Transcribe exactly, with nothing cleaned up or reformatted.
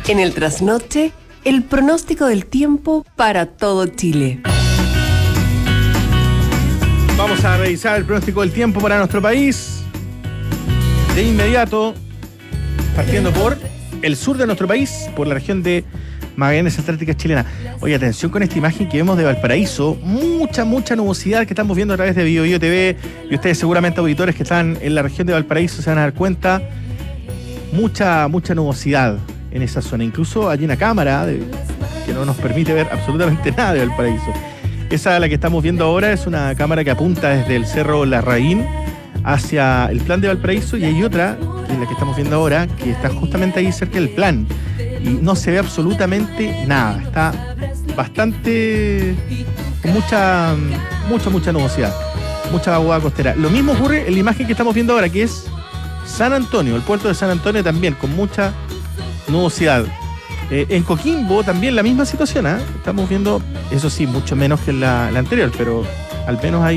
En el trasnoche, el pronóstico del tiempo para todo Chile. Vamos a revisar el pronóstico del tiempo para nuestro país. De inmediato, partiendo por el sur de nuestro país, por la región de Magallanes Antártica chilena. Oye, atención con esta imagen que vemos de Valparaíso. Mucha, mucha nubosidad que estamos viendo a través de Bio Bio T V. Y ustedes seguramente, auditores que están en la región de Valparaíso, se van a dar cuenta. Mucha, mucha nubosidad en esa zona. Incluso hay una cámara de, que no nos permite ver absolutamente nada de Valparaíso. Esa, la que estamos viendo ahora, es una cámara que apunta desde el Cerro Larraín hacia el Plan de Valparaíso, y hay otra, que es la que estamos viendo ahora, que está justamente ahí cerca del Plan. Y no se ve absolutamente nada. Está bastante... con mucha, mucha, mucha nubosidad. Mucha agua costera. Lo mismo ocurre en la imagen que estamos viendo ahora, que es San Antonio, el puerto de San Antonio también, con mucha nubosidad. Eh, en Coquimbo también la misma situación, ¿eh? Estamos viendo, eso sí, mucho menos que la, la anterior, pero al menos ahí